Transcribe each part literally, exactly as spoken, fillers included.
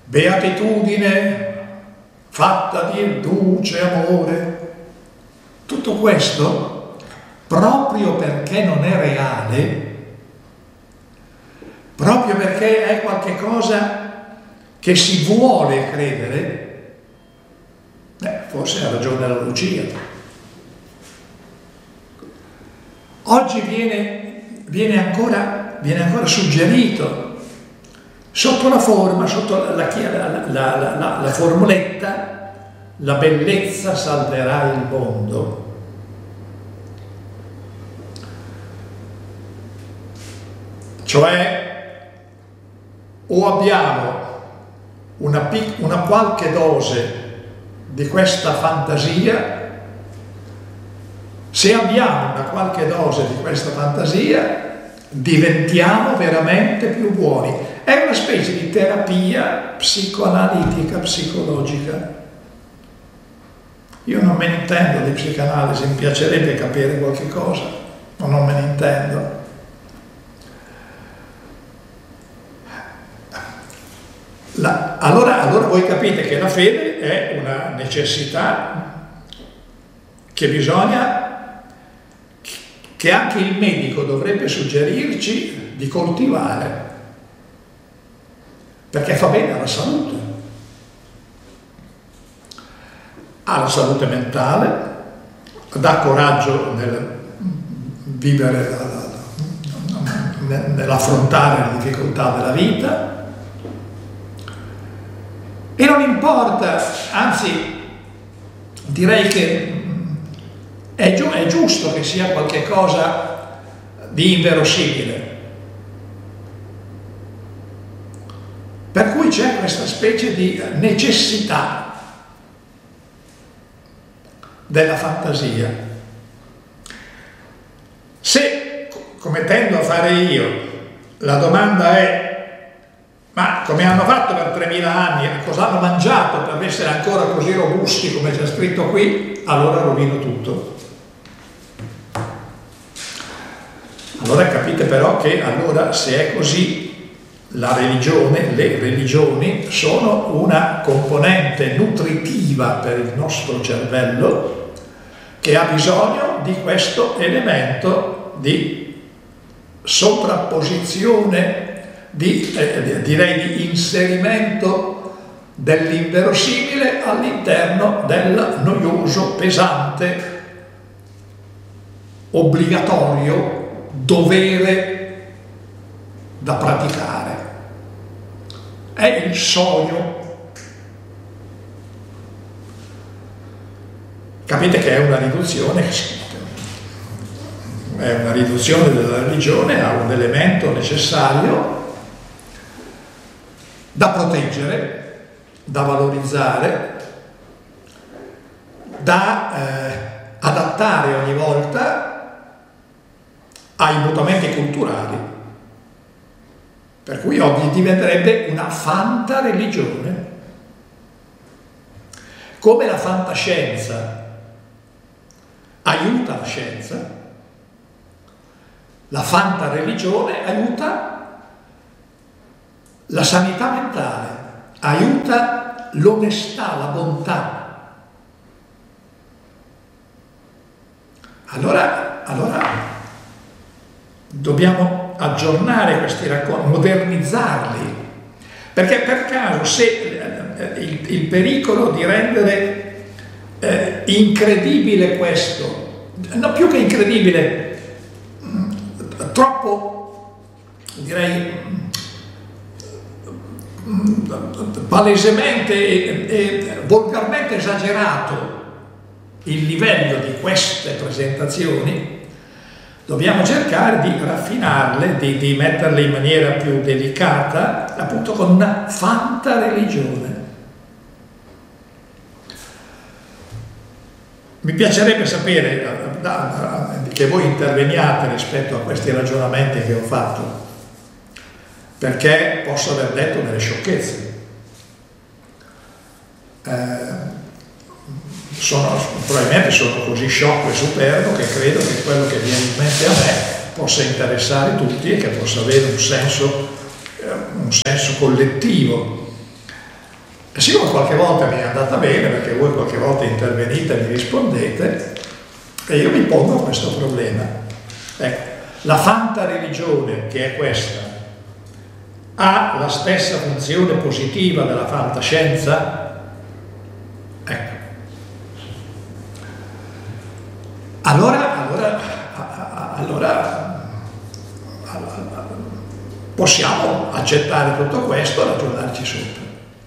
beatitudine fatta di dolce amore. Tutto questo, proprio perché non è reale, proprio perché è qualche cosa che si vuole credere, beh, forse ha ragione la Lucia. Oggi viene, viene, ancora, viene ancora suggerito, sotto la forma, sotto la, la, la, la, la formuletta, la bellezza salverà il mondo. Cioè, o abbiamo una, pic- una qualche dose di questa fantasia. Se abbiamo una qualche dose di questa fantasia, diventiamo veramente più buoni. È una specie di terapia psicoanalitica, psicologica. Io non me ne intendo di psicanalisi, mi piacerebbe capire qualche cosa, ma non me ne intendo. La, allora, allora voi capite che la fede è una necessità che bisogna, che anche il medico dovrebbe suggerirci di coltivare, perché fa bene alla salute, alla salute mentale, dà coraggio nel vivere, nell'affrontare le difficoltà della vita. E non importa, anzi direi che è, giu- è giusto che sia qualche cosa di inverosimile. Per cui c'è questa specie di necessità della fantasia. Se, come tendo a fare io, la domanda è: ma come hanno fatto per tremila anni? Cosa hanno mangiato per essere ancora così robusti come c'è scritto qui? Allora rovino tutto. Allora capite però che allora, se è così, la religione, le religioni sono una componente nutritiva per il nostro cervello che ha bisogno di questo elemento di sovrapposizione, Di, eh, direi di inserimento dell'inverosimile all'interno del noioso, pesante, obbligatorio dovere da praticare. È il sogno. Capite che è una riduzione, è una riduzione della religione a un elemento necessario da proteggere, da valorizzare, da eh, adattare ogni volta ai mutamenti culturali. Per cui oggi diventerebbe una fantareligione. Come la fantascienza aiuta la scienza, la fantareligione aiuta la sanità mentale, aiuta l'onestà, la bontà. Allora, allora dobbiamo aggiornare questi racconti, modernizzarli, perché per caso se il, il pericolo di rendere eh, incredibile questo, no, più che incredibile, troppo, direi, palesemente e, e volgarmente esagerato il livello di queste presentazioni, dobbiamo cercare di raffinarle, di, di metterle in maniera più delicata, appunto con una fantareligione. Mi piacerebbe sapere da, da, che voi interveniate rispetto a questi ragionamenti che ho fatto, perché posso aver detto delle sciocchezze. Eh, sono, probabilmente sono così sciocco e superbo che credo che quello che viene in mente a me possa interessare tutti e che possa avere un senso, eh, un senso collettivo. E siccome qualche volta mi è andata bene, perché voi qualche volta intervenite e mi rispondete, e io mi pongo questo problema. Ecco, la fantareligione, che è questa, ha la stessa funzione positiva della fantascienza? Ecco. Allora, allora, allora possiamo accettare tutto questo e ragionarci sopra.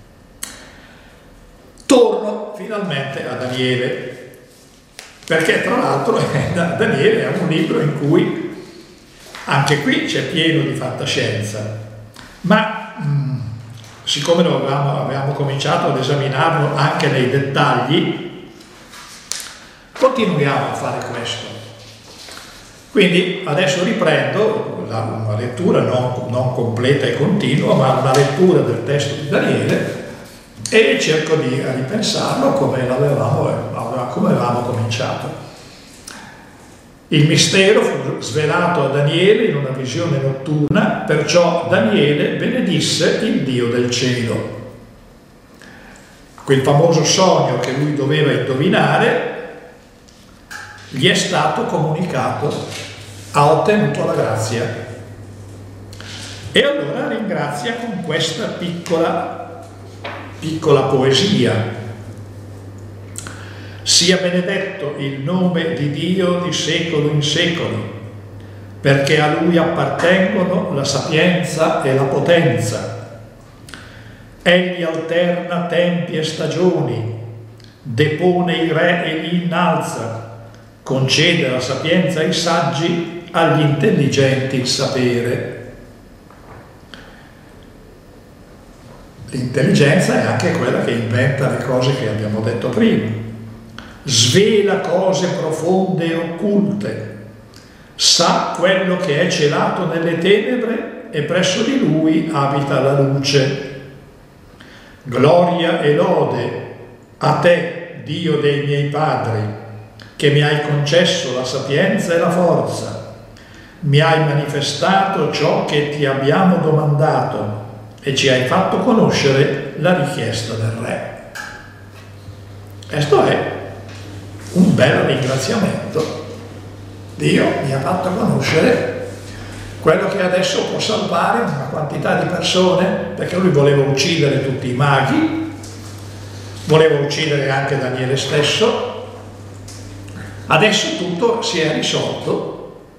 Torno finalmente a Daniele, perché tra l'altro Daniele è un libro in cui anche qui c'è pieno di fantascienza, ma mh, siccome lo avevamo, avevamo cominciato ad esaminarlo anche nei dettagli, continuiamo a fare questo. Quindi adesso riprendo la, una lettura non, non completa e continua, ma una lettura del testo di Daniele, e cerco di ripensarlo come l'avevamo, come avevamo cominciato. Il mistero fu svelato a Daniele in una visione notturna, perciò Daniele benedisse il Dio del cielo. Quel famoso sogno che lui doveva indovinare gli è stato comunicato, ha ottenuto la grazia. E allora ringrazia con questa piccola piccola poesia. Sia benedetto il nome di Dio di secolo in secolo, perché a Lui appartengono la sapienza e la potenza. Egli alterna tempi e stagioni, depone i re e li innalza, concede la sapienza ai saggi, agli intelligenti il sapere. L'intelligenza è anche quella che inventa le cose che abbiamo detto prima, svela cose profonde e occulte, sa quello che è celato nelle tenebre e presso di lui abita la luce. Gloria e lode a te, Dio dei miei padri, che mi hai concesso la sapienza e la forza, mi hai manifestato ciò che ti abbiamo domandato e ci hai fatto conoscere la richiesta del re. Questo è un bel ringraziamento. Dio mi ha fatto conoscere quello che adesso può salvare una quantità di persone, perché lui voleva uccidere tutti i maghi, voleva uccidere anche Daniele stesso. Adesso tutto si è risolto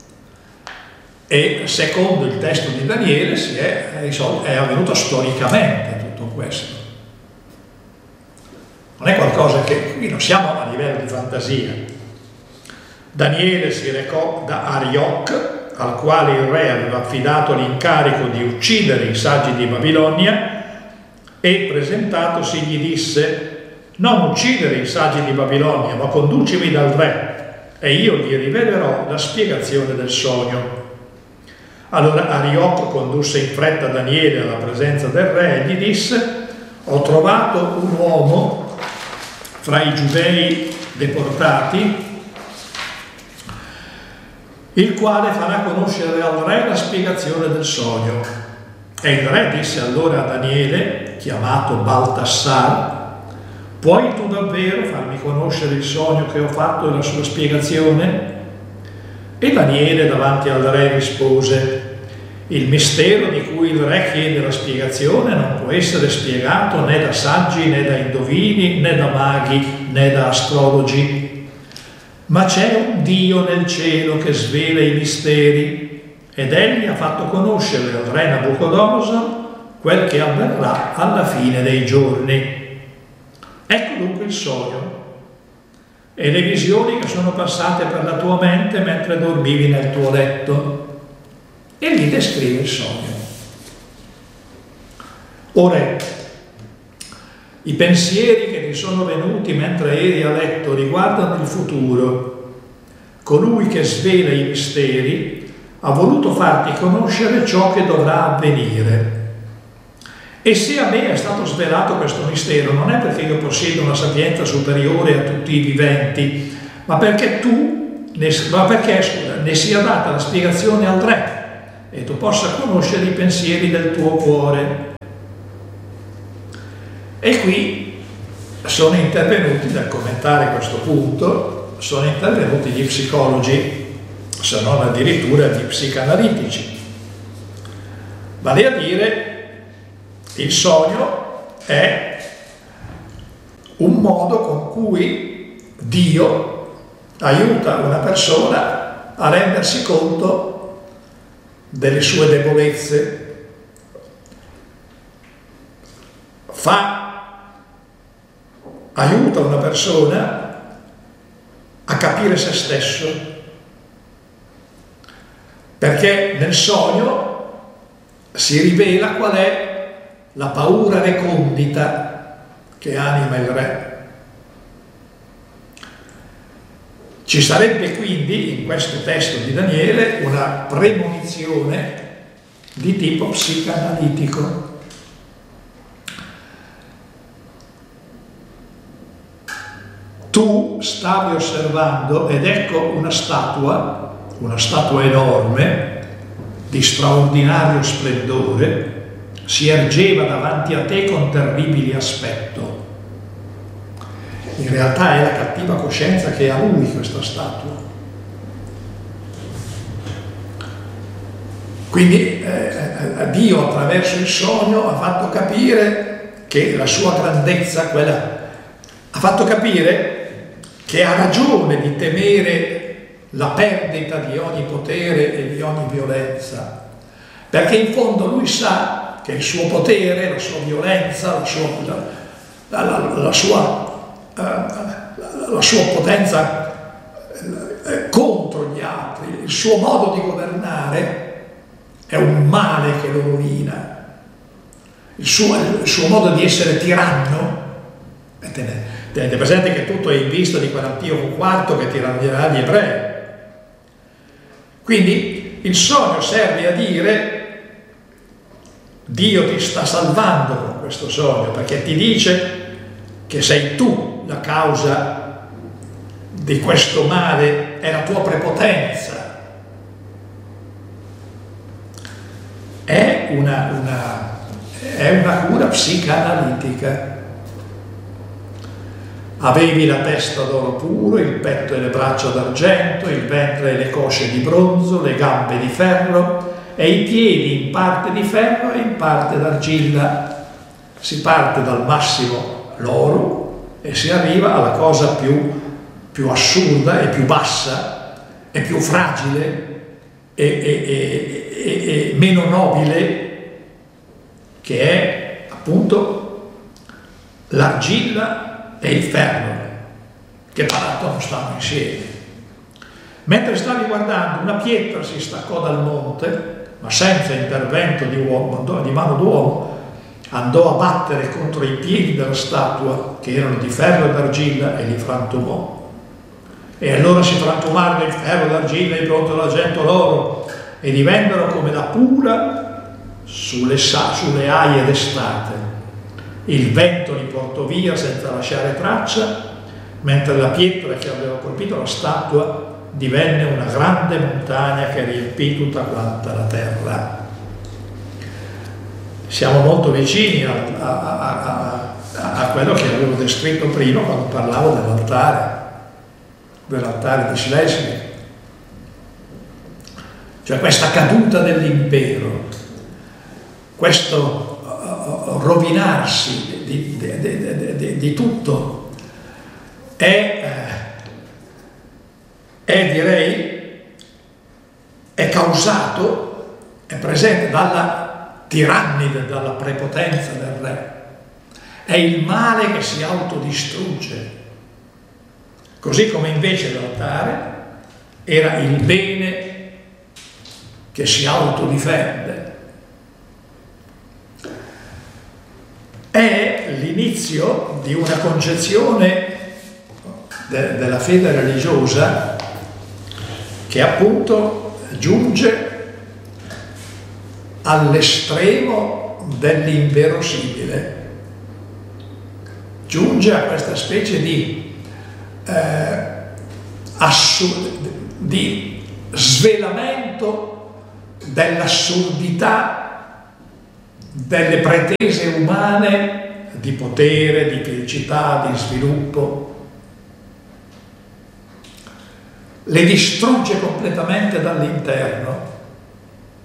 e secondo il testo di Daniele si è, risolto, è avvenuto storicamente tutto questo. Non è qualcosa che qui non siamo a livello di fantasia. Daniele si recò da Arioc, al quale il re aveva affidato l'incarico di uccidere i saggi di Babilonia, e presentatosi gli disse: non uccidere i saggi di Babilonia, ma conducimi dal re e io gli rivelerò la spiegazione del sogno. Allora Arioc condusse in fretta Daniele alla presenza del re e gli disse: ho trovato un uomo fra i giudei deportati, il quale farà conoscere al re la spiegazione del sogno. E il re disse allora a Daniele, chiamato Baltassar: puoi tu davvero farmi conoscere il sogno che ho fatto e la sua spiegazione? E Daniele davanti al re rispose: il mistero di cui il re chiede la spiegazione non può essere spiegato né da saggi, né da indovini, né da maghi, né da astrologi. Ma c'è un Dio nel cielo che svela i misteri, ed egli ha fatto conoscere al re Nabucodonosor quel che avverrà alla fine dei giorni. Ecco dunque il sogno e le visioni che sono passate per la tua mente mentre dormivi nel tuo letto. E gli descrive il sogno. Ora, i pensieri che ti sono venuti mentre eri a letto riguardano il futuro. Colui che svela i misteri ha voluto farti conoscere ciò che dovrà avvenire. E se a me è stato svelato questo mistero, non è perché io possiedo una sapienza superiore a tutti i viventi, ma perché tu, ne, ma perché, scusa, ne sia data la spiegazione al re e tu possa conoscere i pensieri del tuo cuore. E qui sono intervenuti, nel commentare questo punto, sono intervenuti gli psicologi, se non addirittura gli psicanalitici. Vale a dire, il sogno è un modo con cui Dio aiuta una persona a rendersi conto delle sue debolezze, fa, aiuta una persona a capire se stesso, perché nel sogno si rivela qual è la paura recondita che anima il re. Ci sarebbe quindi in questo testo di Daniele una premonizione di tipo psicanalitico. Tu stavi osservando ed ecco una statua, una statua enorme, di straordinario splendore, si ergeva davanti a te con terribile aspetto. In realtà è la cattiva coscienza che ha lui questa statua. Quindi eh, Dio attraverso il sogno ha fatto capire che la sua grandezza, quella, ha fatto capire che ha ragione di temere la perdita di ogni potere e di ogni violenza, perché in fondo lui sa che il suo potere, la sua violenza, la sua, la, la, la sua, uh, la, la sua potenza uh, contro gli altri, il suo modo di governare è un male che lo rovina, il suo, il suo modo di essere tiranno. Tenete presente che tutto è in vista di quell'Antioco quarto che tirannerà gli ebrei. Quindi il sogno serve a dire: Dio ti sta salvando con questo sogno, perché ti dice che sei tu la causa di questo male, è la tua prepotenza. È una, una, è una cura psicanalitica. Avevi la testa d'oro puro, il petto e le braccia d'argento, il ventre e le cosce di bronzo, le gambe di ferro e i piedi in parte di ferro e in parte d'argilla. Si parte dal massimo l'oro e si arriva alla cosa più, più assurda e più bassa e più fragile e, e, e, e, e meno nobile, che è appunto l'argilla e il ferro, che tra l'altro non stanno insieme. Mentre stavi guardando, una pietra si staccò dal monte, ma senza intervento di, uomo, di mano d'uomo, andò a battere contro i piedi della statua, che erano di ferro e d'argilla, e li frantumò. E allora si frantumarono il ferro, l'argilla, il bronzo, l'argento, l'oro, e divennero come la pula sulle, sulle aie d'estate. Il vento li portò via senza lasciare traccia, mentre la pietra che aveva colpito la statua divenne una grande montagna che riempì tutta quanta la terra. Siamo molto vicini a, a, a, a, a quello che avevo descritto prima quando parlavo dell'altare, dell'altare di Schleswig. Cioè questa caduta dell'impero, questo rovinarsi di, di, di, di, di tutto è, è direi è causato, è presente dalla tirannide, dalla prepotenza del re. È il male che si autodistrugge, così come invece l'altare era il bene che si autodifende. È l'inizio di una concezione de- della fede religiosa che appunto giunge all'estremo dell'inverosimile, giunge a questa specie di, eh, assur- di svelamento dell'assurdità delle pretese umane di potere, di felicità, di sviluppo, le distrugge completamente dall'interno